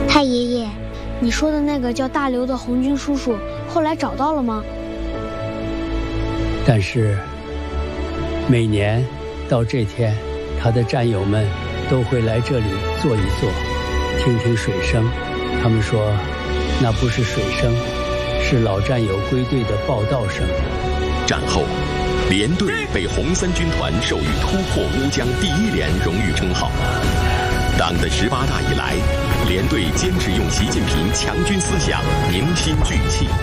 太爷爷，你说的那个叫大刘的红军叔叔，后来找到了吗？ 但是每年到这天，他的战友们都会来这里坐一坐，听听水声。他们说那不是水声，是老战友归队的报道声。 战后连队被红三军团授予突破乌江第1连荣誉称号。党的18大以来，连队坚持用习近平强军思想凝心聚气，